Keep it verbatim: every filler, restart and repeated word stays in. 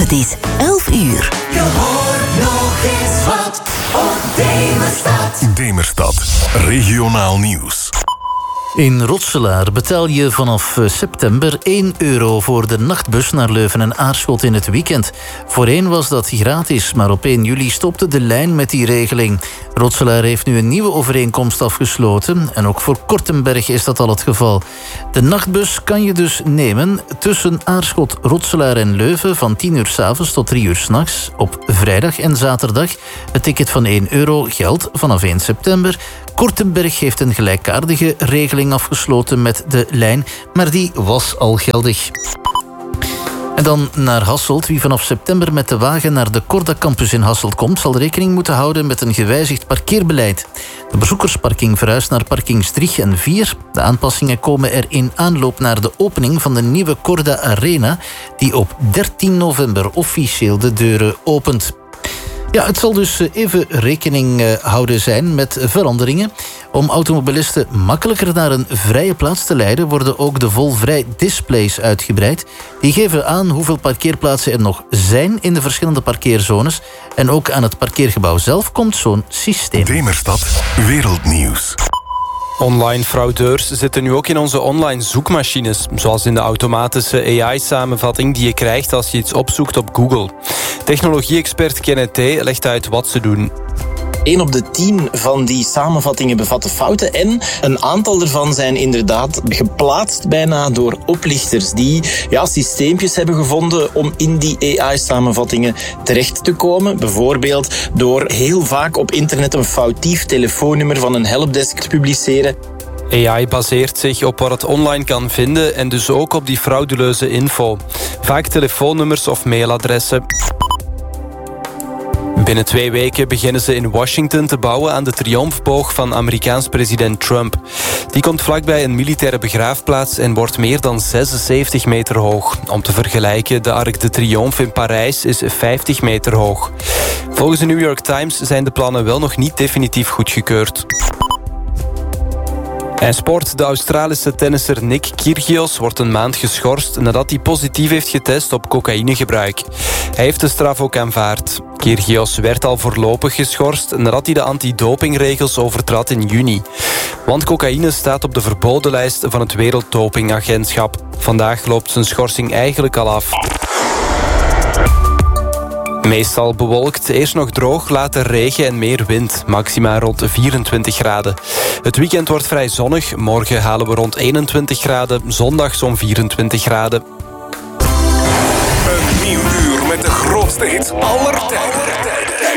Het is elf uur. Je hoort nog eens wat op Demerstad. Demerstad, regionaal nieuws. In Rotselaar betaal je vanaf september één euro voor de nachtbus naar Leuven en Aarschot in het weekend. Voorheen was dat gratis, maar op één juli stopte de lijn met die regeling. Rotselaar heeft nu een nieuwe overeenkomst afgesloten en ook voor Kortenberg is dat al het geval. De nachtbus kan je dus nemen tussen Aarschot, Rotselaar en Leuven van tien uur 's avonds tot drie uur 's nachts op vrijdag en zaterdag. Het ticket van één euro geldt vanaf één september. Kortenberg heeft een gelijkaardige regeling afgesloten met de lijn, maar die was al geldig. En dan naar Hasselt. Wie vanaf september met de wagen naar de Corda Campus in Hasselt komt, zal rekening moeten houden met een gewijzigd parkeerbeleid. De bezoekersparking verhuist naar parkings drie en vier. De aanpassingen komen er in aanloop naar de opening van de nieuwe Corda Arena, die op dertien november officieel de deuren opent. Ja, het zal dus even rekening houden zijn met veranderingen. Om automobilisten makkelijker naar een vrije plaats te leiden, worden ook de volvrij displays uitgebreid. Die geven aan hoeveel parkeerplaatsen er nog zijn in de verschillende parkeerzones. En ook aan het parkeergebouw zelf komt zo'n systeem. Demerstad, wereldnieuws. Online fraudeurs zitten nu ook in onze online zoekmachines, zoals in de automatische A I-samenvatting die je krijgt als je iets opzoekt op Google. Technologie-expert Kenneth T. legt uit wat ze doen. één op de tien van die samenvattingen bevatten fouten en een aantal ervan zijn inderdaad geplaatst bijna door oplichters die ja, systeempjes hebben gevonden om in die A I-samenvattingen terecht te komen. Bijvoorbeeld door heel vaak op internet een foutief telefoonnummer van een helpdesk te publiceren. A I baseert zich op wat het online kan vinden en dus ook op die frauduleuze info. Vaak telefoonnummers of mailadressen. Binnen twee weken beginnen ze in Washington te bouwen aan de triomfboog van Amerikaans president Trump. Die komt vlakbij een militaire begraafplaats en wordt meer dan zesenzeventig meter hoog. Om te vergelijken, de Arc de Triomphe in Parijs is vijftig meter hoog. Volgens de New York Times zijn de plannen wel nog niet definitief goedgekeurd. En sport. De Australische tennisser Nick Kyrgios wordt een maand geschorst nadat hij positief heeft getest op cocaïnegebruik. Hij heeft de straf ook aanvaard. Kyrgios werd al voorlopig geschorst nadat hij de antidopingregels overtrad in juni. Want cocaïne staat op de verboden lijst van het Werelddopingagentschap. Vandaag loopt zijn schorsing eigenlijk al af. Meestal bewolkt, eerst nog droog, later regen en meer wind. Maxima rond vierentwintig graden. Het weekend wordt vrij zonnig. Morgen halen we rond eenentwintig graden. Zondag zo'n vierentwintig graden. Een nieuw uur met de grootste hits aller tijden.